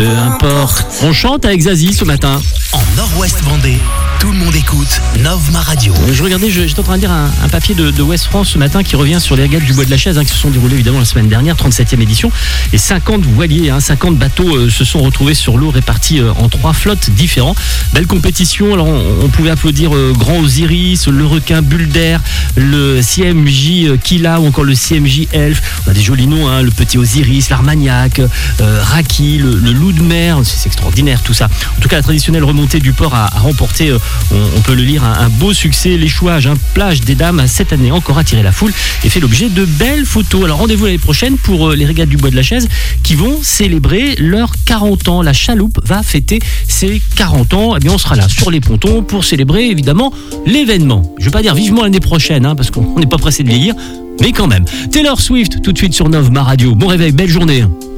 Peu importe. On chante avec Zazie ce matin. En Nord-Ouest Vendée, tout le monde écoute Novma Radio. Je regardais, j'étais en train de lire un papier de Ouest France ce matin qui revient sur les régates du Bois de la Chaise qui se sont déroulées évidemment la semaine dernière, 37e édition. Et 50 voiliers, 50 bateaux se sont retrouvés sur l'eau répartis en 3 flottes différentes. Belle compétition. Alors on pouvait applaudir Grand Osiris, le requin Bulder, le CMJ Kila ou encore le CMJ Elf. On a des jolis noms, le petit Osiris, l'Armagnac, Raki, le loup de mer. C'est extraordinaire tout ça. En tout cas, la traditionnelle remontée du port a remporté, on peut le lire, un beau succès. L'échouage, plage des dames, cette année encore attiré la foule et fait l'objet de belles photos. Alors rendez-vous l'année prochaine pour les régates du Bois de la Chaise qui vont célébrer leurs 40 ans. La chaloupe va fêter ses 40 ans. Eh bien, on sera là sur les pontons pour célébrer évidemment l'événement. Je ne vais pas dire vivement l'année prochaine parce qu'on n'est pas pressé de vieillir, mais quand même. Taylor Swift tout de suite sur Novma Radio. Bon réveil, belle journée.